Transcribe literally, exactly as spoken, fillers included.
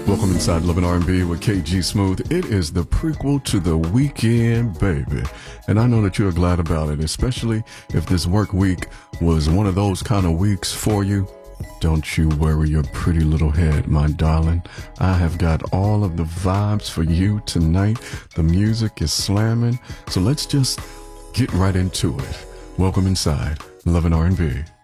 Welcome inside Love and R and B with K G Smooth. It is the prequel to The Weekend, baby. And I know that you're glad about it, especially if this work week was one of those kind of weeks for you. Don't you worry your pretty little head, my darling. I have got all of the vibes for you tonight. The music is slamming. So let's just get right into it. Welcome inside Love and R and B.